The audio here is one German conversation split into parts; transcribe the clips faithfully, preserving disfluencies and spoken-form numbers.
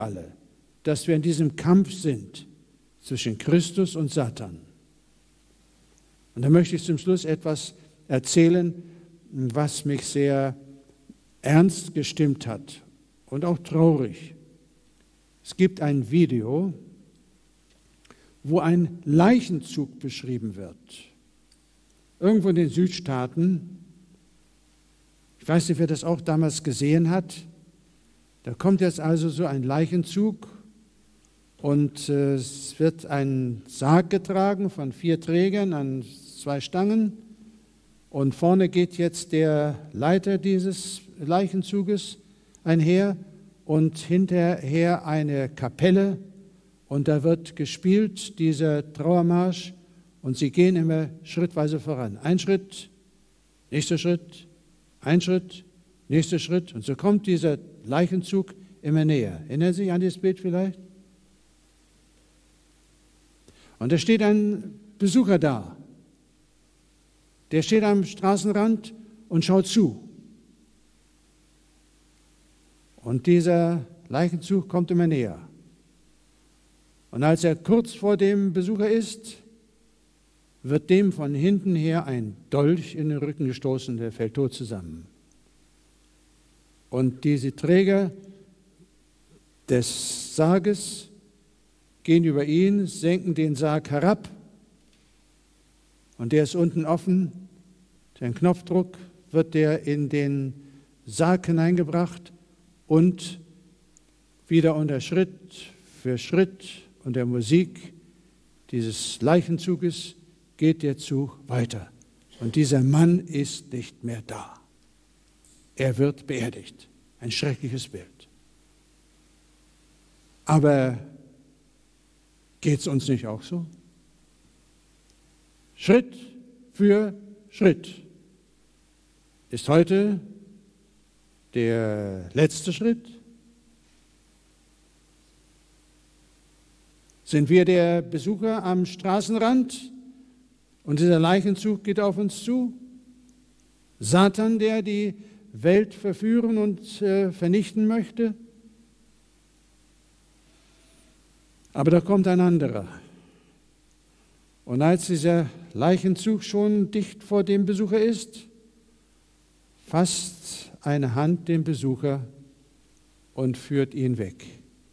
alle, dass wir in diesem Kampf sind zwischen Christus und Satan. Und da möchte ich zum Schluss etwas erzählen, was mich sehr ernst gestimmt hat und auch traurig. Es gibt ein Video, wo ein Leichenzug beschrieben wird. Irgendwo in den Südstaaten. Ich weiß nicht, wer das auch damals gesehen hat. Da kommt jetzt also so ein Leichenzug und äh, es wird ein Sarg getragen von vier Trägern an zwei Stangen und vorne geht jetzt der Leiter dieses Leichenzuges einher und hinterher eine Kapelle und da wird gespielt, dieser Trauermarsch und sie gehen immer schrittweise voran. Ein Schritt, nächster Schritt, ein Schritt, nächster Schritt und so kommt dieser Leichenzug immer näher. Erinnern Sie sich an dieses Bild vielleicht? Und da steht ein Besucher da. Der steht am Straßenrand und schaut zu. Und dieser Leichenzug kommt immer näher. Und als er kurz vor dem Besucher ist, wird dem von hinten her ein Dolch in den Rücken gestoßen, der fällt tot zusammen. Und diese Träger des Sarges gehen über ihn, senken den Sarg herab und der ist unten offen. Den Knopfdruck wird der in den Sarg hineingebracht und wieder unter Schritt für Schritt unter Musik dieses Leichenzuges geht der Zug weiter. Und dieser Mann ist nicht mehr da. Er wird beerdigt. Ein schreckliches Bild. Aber geht es uns nicht auch so? Schritt für Schritt ist heute der letzte Schritt. Sind wir der Besucher am Straßenrand und dieser Leichenzug geht auf uns zu? Satan, der die Welt verführen und äh, vernichten möchte? Aber da kommt ein anderer. Und als dieser Leichenzug schon dicht vor dem Besucher ist, fasst eine Hand den Besucher und führt ihn weg.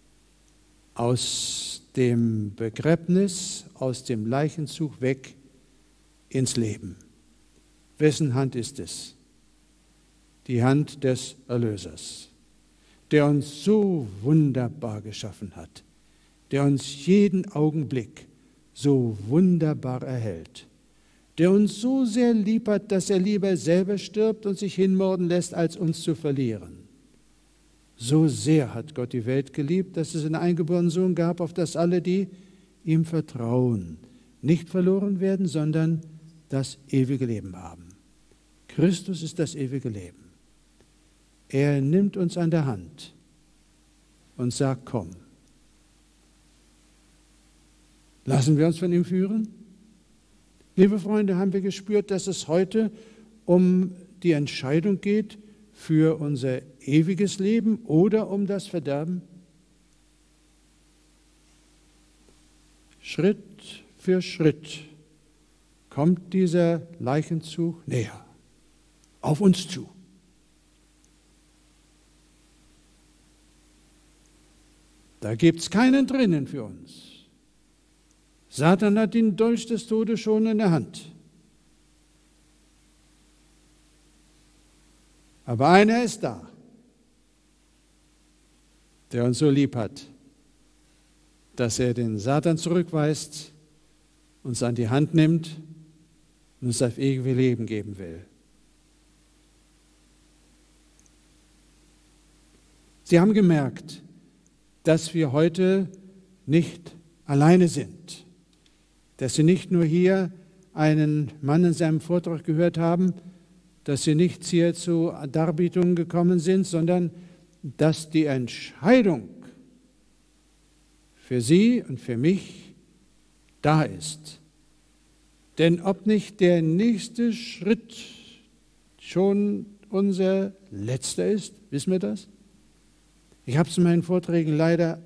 Aus dem Begräbnis, aus dem Leichenzug weg ins Leben. Wessen Hand ist es? Die Hand des Erlösers, der uns so wunderbar geschaffen hat, der uns jeden Augenblick so wunderbar erhält, der uns so sehr lieb hat, dass er lieber selber stirbt und sich hinmorden lässt, als uns zu verlieren. So sehr hat Gott die Welt geliebt, dass es einen eingeborenen Sohn gab, auf das alle, die ihm vertrauen, nicht verloren werden, sondern das ewige Leben haben. Christus ist das ewige Leben. Er nimmt uns an der Hand und sagt, komm. Lassen wir uns von ihm führen? Liebe Freunde, haben wir gespürt, dass es heute um die Entscheidung geht für unser ewiges Leben oder um das Verderben? Schritt für Schritt kommt dieser Leichenzug näher, auf uns zu. Da gibt es keinen drinnen für uns. Satan hat den Dolch des Todes schon in der Hand. Aber einer ist da, der uns so lieb hat, dass er den Satan zurückweist, uns an die Hand nimmt und uns auf ewige Leben geben will. Sie haben gemerkt, dass wir heute nicht alleine sind, dass Sie nicht nur hier einen Mann in seinem Vortrag gehört haben, dass Sie nicht hier zu Darbietungen gekommen sind, sondern dass die Entscheidung für Sie und für mich da ist. Denn ob nicht der nächste Schritt schon unser letzter ist, wissen wir das? Ich habe es in meinen Vorträgen leider